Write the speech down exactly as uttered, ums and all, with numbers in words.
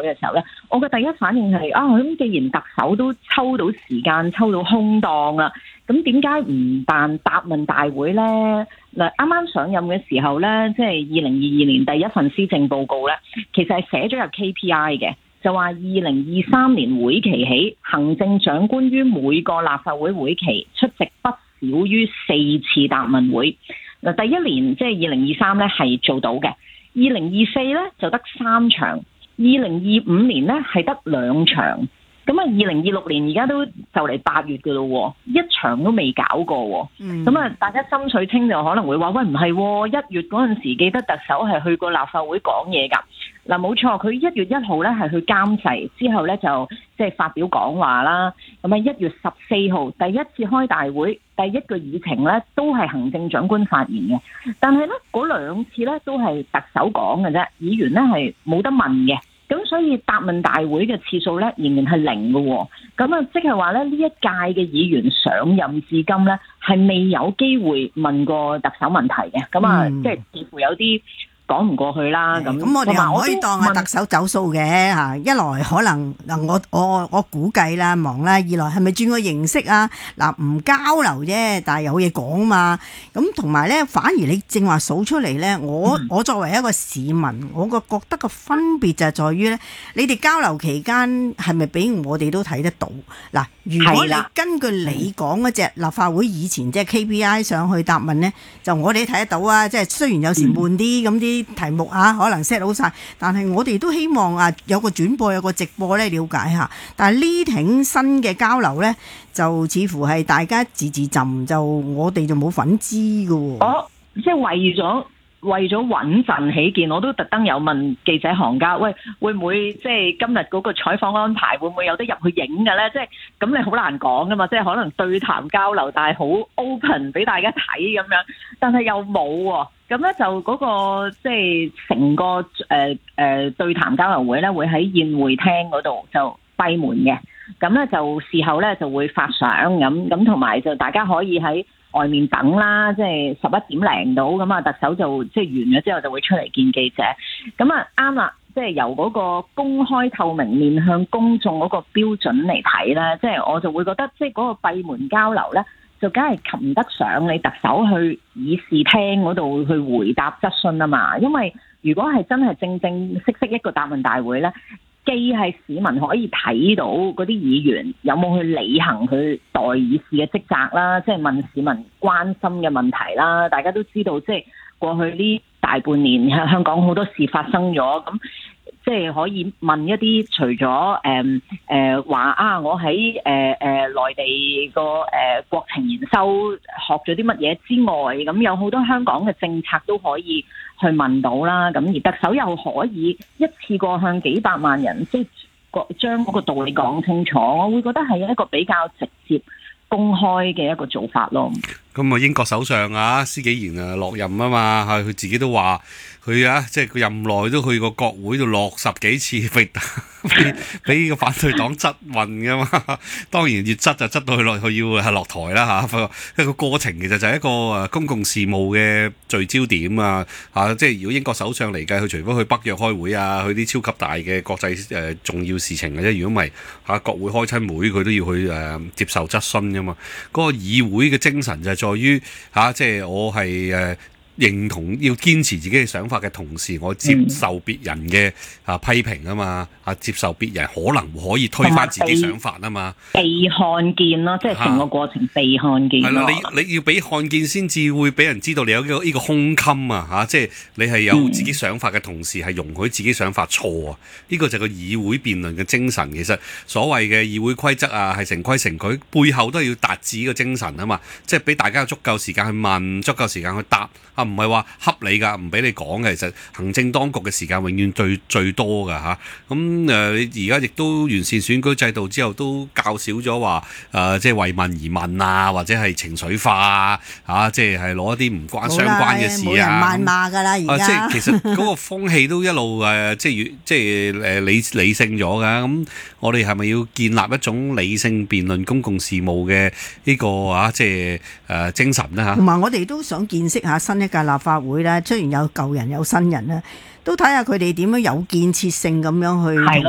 會嘅時候咧，我嘅第一反應係啊，咁既然特首都抽到時間、抽到空檔啦，咁點解唔辦答問大會咧？嗱，啱啱上任嘅時候咧，即係二零二二年第一份施政報告咧，其實係寫咗入 K P I 嘅，就話二零二三年會期起，行政長官於每個立法會會期出席不少於四次答問會。嗱，第一年即係二零二三咧係做到嘅，二零二四咧就得三場，二零二五年咧係得兩場。咁啊，二零二六年而家都就嚟八月㗎咯，一場都未搞過。咁啊、嗯，大家心水清就可能會話：喂，唔係一月嗰陣時，記得特首係去過立法會講嘢㗎。嗱，冇錯，佢一月一號咧係去監誓，之後咧就即係發表講話啦。咁啊，一月十四號第一次開大會，第一個議程咧都係行政長官發言嘅。但係咧嗰兩次咧都係特首講嘅啫，議員咧係冇得問嘅。咁所以答問大會嘅次數咧仍然係零嘅喎，咁啊即係話咧呢一屆嘅議員上任至今咧係未有機會問過特首問題嘅，咁啊、嗯、即係似乎有啲講唔過去啦。咁咁、嗯、我哋又唔可以當係特首走數嘅嚇。一來可能嗱，我我我估計啦忙啦；二來係咪轉個形式啊？嗱，唔交流啫，但係有嘢講嘛。咁同埋咧，反而你正話數出嚟咧，我、嗯、我作為一個市民，我個覺得個分別就係在於咧，你哋交流期間係咪俾我哋都睇得到？嗱，如果你根據你講嗰隻立法會以前即係 K P I 上去答問咧，就我哋睇得到啊。即係雖然有時悶啲咁啲。題目啊，可能 set 好晒，但係我哋都希望啊有個轉播有個直播咧了解下。但係呢挺新嘅交流咧，就似乎係大家自自浸，就我哋就冇份知㗎喎。 哦，即係為咗為咗穩陣起見，我都特登有問記者行家，喂，會唔會即係今日嗰個採訪安排會唔會有得入去影嘅咧？即係咁你好難講噶嘛，即係可能對談交流，但係好 open 俾大家睇咁樣，但係又冇喎。咁咧就嗰、那個即係成個誒誒、呃呃、對談交流會咧，會喺宴會廳嗰度就閉門嘅。咁咧就事後咧就會發相咁咁，同埋就大家可以喺外面等啦，即係十一點零到咁啊，特首就即係完咗之後就會出嚟見記者。咁啊啱啦，即係由嗰個公開透明面向公眾嗰個標準嚟睇咧，即係我就會覺得即係嗰個閉門交流咧，就梗係及唔得上你特首去議事廳嗰度去回答質詢啊嘛。因為如果係真係正正式式一個答問大會咧，既係市民可以睇到嗰啲議員有冇去履行佢代議士嘅職責啦，即係問市民關心嘅問題啦。大家都知道，即係過去呢大半年香港好多事發生咗，咁即係可以問一啲除咗誒誒話啊，我喺誒誒內地個誒、呃、國情研修學咗啲乜嘢之外，咁有好多香港嘅政策都可以去問到啦。咁而特首又可以一次過向幾百萬人即係將嗰個道理講清楚，我會覺得係一個比較直接公開嘅一個做法咯。 咁啊，英國首相啊，施紀賢啊落任啊嘛，係佢自己都話佢啊，即係佢任內都去過國會度落十幾次，被俾俾個反對黨質問噶嘛。當然越質就質到佢落，佢要係落台啦嚇。一個過程其實就係一個誒公共事務嘅聚焦點啊嚇。即係如果英國首相嚟計，佢除非去北約開會啊，去啲超級大嘅國際誒、呃、重要事情嘅啫。如果唔係嚇國會開親會，佢都要去誒、呃、接受質詢噶嘛。嗰、那個議會嘅精神就係在於嚇、啊，即係我係誒。呃認同要堅持自己嘅想法嘅同時，我接受別人嘅啊批評啊嘛，啊接受別人可能可以推翻自己想法啊嘛， 被看見咯，即係成個過程被看見。係啦、啊， 你你要俾看見先至會俾人知道你有呢個呢個胸襟啊嚇，即係你係有自己想法嘅同時係容許自己想法錯啊，呢、這個就係個議會辯論嘅精神。其實所謂嘅議會規則啊，係成規成矩，背後都係要達至呢個精神啊嘛，即係俾大家有足夠時間去問，足夠時間去答。啊，唔係話恰你㗎，唔俾你講嘅。其實行政當局嘅時間永遠最最多㗎嚇。咁誒，你而家亦都完善選舉制度之後，都較少咗話誒，即係為民而問啊，或者係情緒化啊，嚇，即係係攞一啲唔關相關嘅事啊。冇人謾罵㗎啦，而家。即係其實嗰個風氣都一路誒，即係越即係誒理理性咗㗎。咁我哋係咪要建立一種理性辯論公共事務嘅呢個啊，即係誒精神咧嚇？ 同埋我哋都想見識下新一屆立法會咧，雖然有舊人有新人咧，都睇下佢哋點樣有建設性咁樣去。